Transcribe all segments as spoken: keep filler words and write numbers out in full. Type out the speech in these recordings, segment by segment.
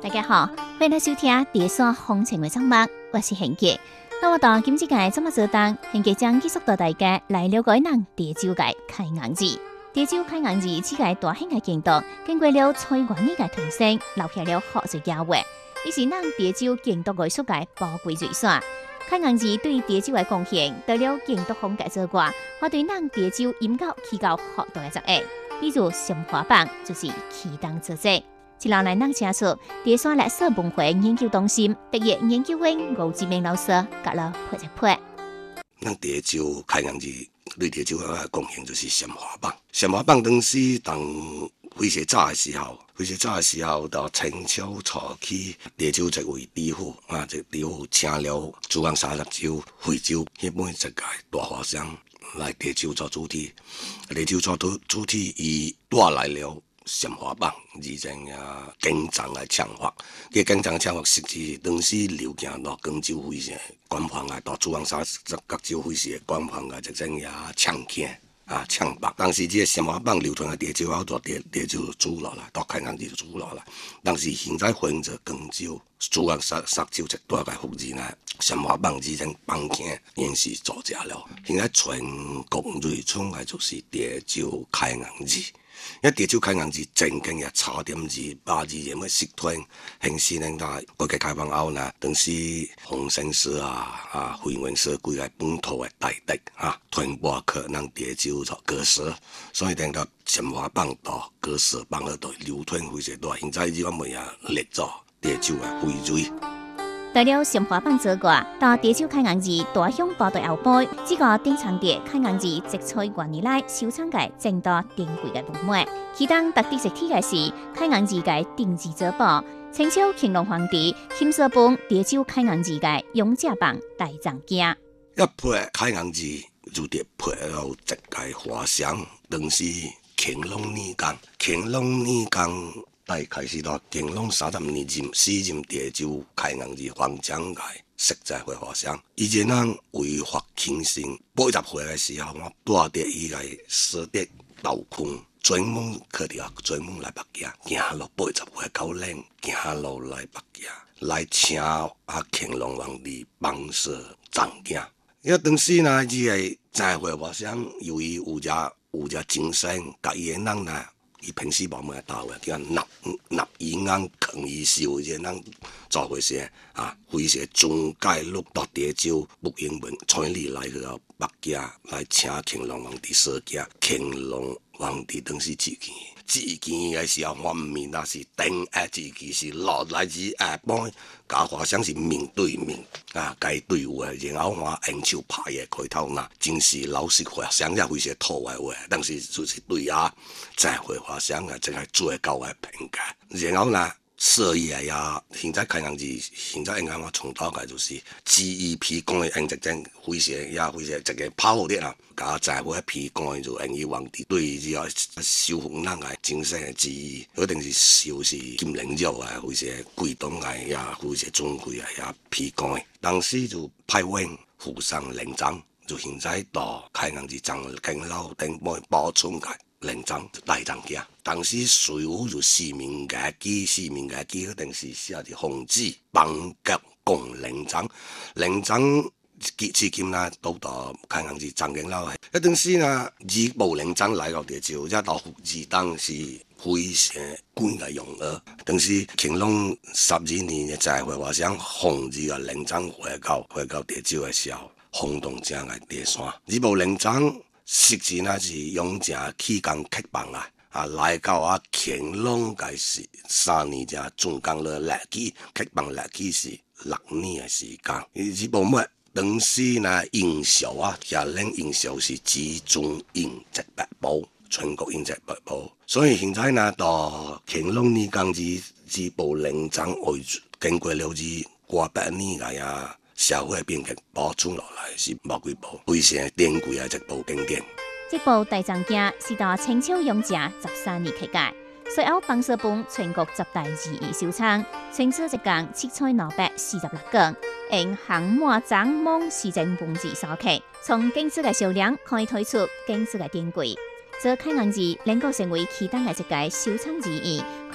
大家好，欢迎来收听《第三风情的节目》，我是贤杰。那我当今次嘅节目做档，贤杰将继续带大家来了解咱潮州嘅开眼字。潮州开眼字此个大型嘅建筑，经过了千万年嘅传承，留下了学术佳话，伊是咱潮州建筑艺术界宝贵遗产。开眼字对潮州嘅贡献，除了建筑风格之外，还对咱潮州音乐起到好大嘅作用。比如鲜花棒就是启动之作。一路来咱请出第三历史文化研究中心特约研究员吴志明老师，甲เรา配一配。 咱潮州开眼字对潮州嘅贡献就是鲜花棒。鲜花棒当时当非常早嘅时候，非常早嘅时候到清朝初期，潮州一位知府啊，这知府请了珠江三角洲、惠州迄本一届大花商来潮州做主题。潮州做主主题，伊带来了鲜花棒，而且啊经常来唱法。佢经常唱法实际当时流行到广州非常官方啊，到珠江三角洲非常官方啊，即种也唱起。啊，唱白！当时这个鲜花棒流传喺潮州好多，潮潮州主落啦，到开眼字就主落啦。当时现在反映着广州、珠江三角洲一大概福建啊，鲜花棒之种棒片已经是造假了。现在全国最创嘅就是潮州开眼字。因潮州开眼字正经嘅差點字、八字嘢乜識聽，興時呢，但改革開放後呢，當時紅星社啊、啊惠文社幾個本土嘅大敵啊，傳播可能潮州就歌社，所以等到鮮花棒到歌社棒嗰度流傳非常大。現在呢個乜嘢列咗潮州嘅薈萃。 除了鮮花棒之外，到潮州開眼字大向報道後背，這個典藏地開眼字積取多年來收藏嘅眾多珍貴嘅文物。其中特別一提嘅是開眼字嘅定字之寶，清朝乾隆皇帝親手幫潮州開眼字嘅永嘉棒大藏鏡。 一配開眼字就得配到一屆花商，當時乾隆年間，乾隆年間。大開始到乾隆三十年任四任潮州開眼字皇獎嘅實在會花商，以前人違法輕生，八十歲嘅時候，我帶着伊個捨得豆礦，專門去啲啊，專門來北京，行路八十歲高齡，行路來北京，來請啊乾隆皇帝幫手藏鏡。因為當時呢，伊個在會花商由於有隻有隻精神，甲伊個人呢。伊平時無咩道嘅，叫納納伊啱抗伊受，即人做回事啊，非常中介錄到潮州木英文，村里來去到北京來請乾隆皇帝賒鏡，乾隆皇帝當時自己自己嘅時候，我唔明那是頂下自己是落來自下晡，甲花商是面對面啊，該對話，然後我用手拍嘢開頭嗱，真是老實話，想也非常土嘅話，但是就是對啊，真係花商啊，真係最高嘅評價，然後呢。所以啊呀，現在開眼字，現在應該我從頭嘅就是 G E P 講嘅用一種非常也非常一個跑啲啦，加在乎一批講就用於皇帝對呢個修復人嘅精神嘅記憶，一定是修是金陵肉啊，或者貴東啊，也或者中貴啊，也批講嘅。當時就派員附上領章，就現在到開眼字藏經樓頂幫補充嘅。領章大藏鏡，當時隨後就市民嘅機，市民嘅機嗰陣時寫住紅字邦國共領章，領章至至今啦，到到開眼字藏經樓，一陣時呢，以部領章來到潮州，一到福字當時非常貴嘅用額，當時乾隆十二年嘅在會話想紅字嘅領章回到回到潮州嘅時候，轟動正嘅地山，以部領章。實際呢是用正起工刻棒啊，啊來到啊乾隆嘅時三年正中間了歷期刻棒歷期是六年嘅時間，呢部乜當時呢印鈔啊，也令印鈔是集中印一百部，全國印一百部，所以現在呢到乾隆年間至呢部領章為經過了至過百年嘅呀。社會變革補充落來是冇幾部，非常珍貴嘅一部經典。 這部大藏鏡是到清朝雍正十三年開解，隨後幫手幫全國十大字義收藏，清朝一共七千六百四十六個，用行滿藏蒙四種文字所刻，從經字嘅數量可以推出經字嘅典貴。這開眼字能夠成為其他嘅一個收藏之一，可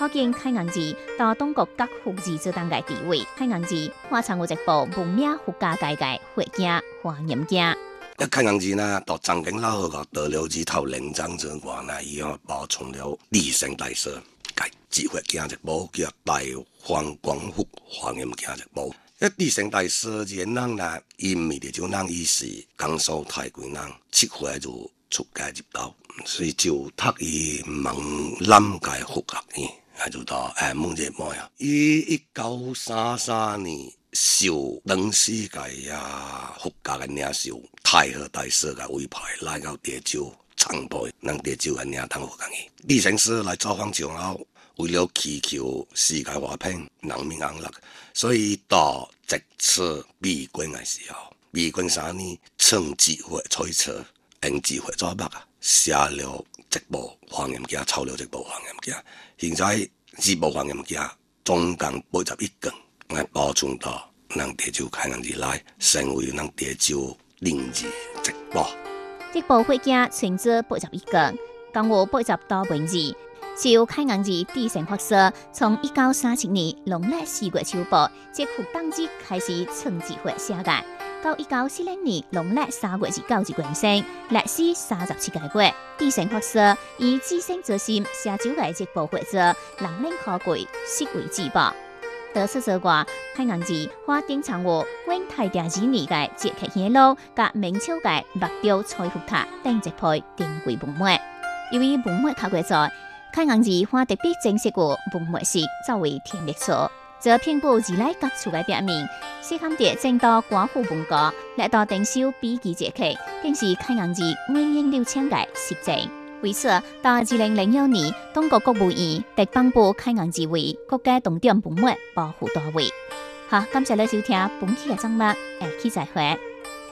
可見開陽字到中國各福字做當嘅地位。開陽字化成有一部文明佛家界嘅佛經華嚴經。 一開陽字呢，到曾經老個得了字頭領章之外呢，以後補充了地生大師嘅智慧經一部，叫大方廣佛華嚴經一部。一地生大師嘅人呢，因為就人意思，江蘇太貴人七歲就出家入道，所以就讀伊蒙南界佛學院，係就到誒蒙熱門啊。伊一九三三年受當時界啊佛教嘅領袖太和大師嘅委派，來到潮州參拜，讓潮州嘅領堂佛學院。地生師來造訪之後，為了祈求世界和平、人民安樂，所以到這次美軍嘅時候，美軍三年趁機會催策，用機會做乜啊？寫了一部華嚴經，抄了一部華嚴經。現在這部華嚴經總共八十一卷，我保存到咱潮州開陽字來，成為咱潮州靈字直播。 這部佛經存做八十一卷，共有八十多文字。受開陽字地生法師從一九三七年農曆四月首播，即復黨節開始趁機會寫嘅，到一九四零年農曆三月十九日完成，歷時三十七個月。地生法師以至聖之心寫就嘅這部佛作，人令可貴，實為至寶。除此之外，開陽字還典藏有永泰第二年嘅節慶顯露，甲明朝嘅木雕彩福塔等一批珍貴文物。由於文物較貴在開陽字還特別證實過文物是作為天歷書，這拼布自來各處嘅表明，細看啲正到寡婦文歌，來到定修比記節氣，更是開陽字源遠流長嘅實證。為此，到二零零一年，中國國務院特頒布開陽字為國家重點文物保護單位。好，感謝你收聽本期嘅節目，下期再會。